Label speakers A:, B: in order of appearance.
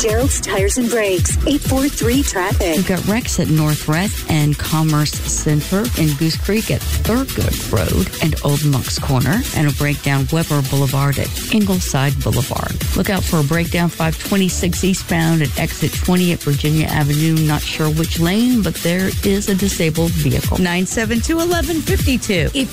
A: Gerald's Tires and Brakes, 843-TRAFFIC.
B: We've got wrecks at North Rett and Commerce Center in Goose Creek at Thurgood Road and Old Monk's Corner, and a breakdown Weber Boulevard at Ingleside Boulevard. Look out for a breakdown 526 eastbound at exit 20 at Virginia Avenue. Not sure which lane, but there is a disabled vehicle.
C: 972-1152.